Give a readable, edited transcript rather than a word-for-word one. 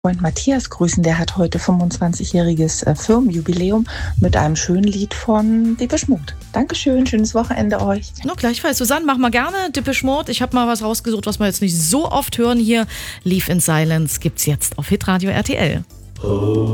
Freund Matthias grüßen. Der hat heute 25-jähriges Firmenjubiläum mit einem schönen Lied von Depeche Mode. Dankeschön, schönes Wochenende euch. No, gleichfalls. Susanne, mach mal gerne Depeche Mode. Ich habe mal was rausgesucht, was wir jetzt nicht so oft hören hier. Leave in Silence gibt's jetzt auf Hitradio RTL.